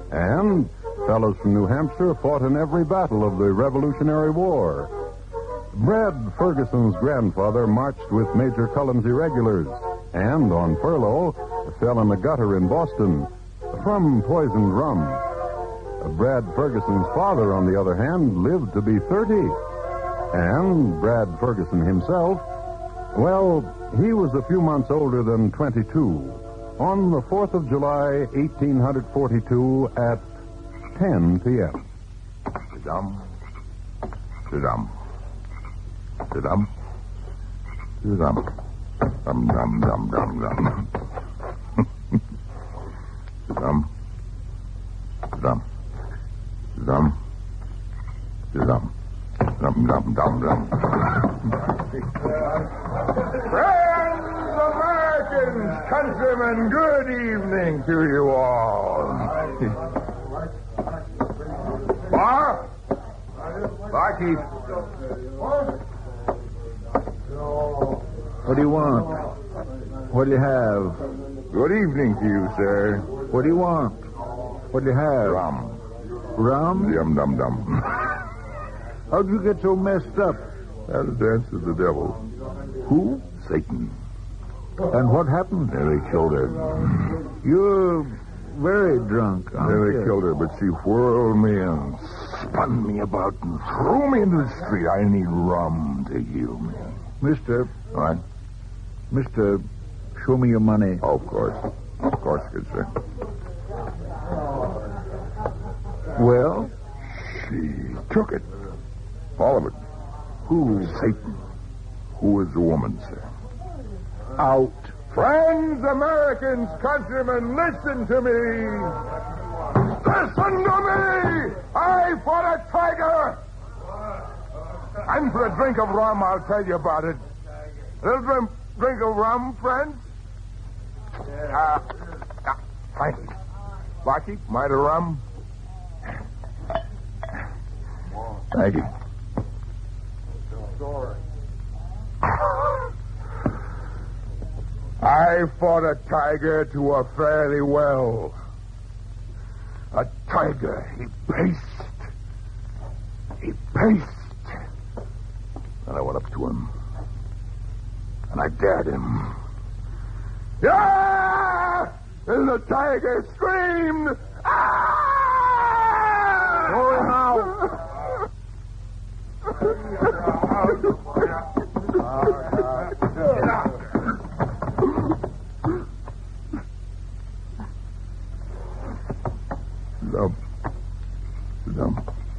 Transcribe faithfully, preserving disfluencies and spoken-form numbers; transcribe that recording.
And fellows from New Hampshire fought in every battle of the Revolutionary War. Brad Ferguson's grandfather marched with Major Cullen's irregulars and, on furlough, fell in the gutter in Boston from poisoned rum. Brad Ferguson's father, on the other hand, lived to be thirty. And Brad Ferguson himself, well, he was a few months older than twenty-two. On the fourth of July, eighteen forty-two, at ten p.m. Dum, dum, dum, dum, dum, dum, dum, dum, dum, dum, dum, dum, dum, dum, dum, dum, dum. Friends, Americans, countrymen, good evening to you all. Bar? Barkeep. What do you want? What do you have? Good evening to you, sir. What do you want? What do you have? Rum. Rum? Yum, dum, dum. How'd you get so messed up? Had a dance with the devil. Who? Satan. And what happened? Yeah, they killed her. You're very drunk, aren't Yeah, they you? killed her, but she whirled me and spun me about and threw me into the street. I need rum to heal me. Mister, What? Mister, show me your money. Oh, of course. Of course, good sir. Well? She took it. All of it. Who? Satan. Who is the woman, sir? Out. Friends, Americans, countrymen, listen to me. Listen to me! I fought a tiger! And for a drink of rum, I'll tell you about it. A little drink, drink of rum, friends? Uh, uh, thank you. Barkeep, might of rum? Thank you. I fought a tiger to a fairly well. A tiger. He paced. He paced. And I went up to him. And I dared him. Yeah! And the tiger screamed. Ah! Throw him out. Dum. Dum.